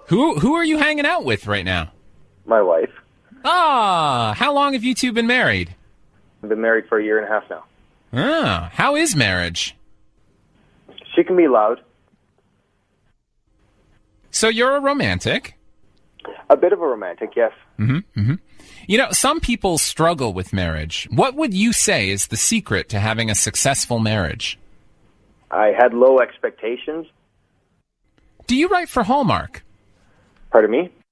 Who are you hanging out with right now? My wife. Ah, how long have you two been married? I've been married for 1.5 years now. Ah, how is marriage? She can be loud. So you're a romantic? A bit of a romantic, yes. You know, some people struggle with marriage. What would you say is the secret to having a successful marriage? I had low expectations. Do you write for Hallmark? Pardon me?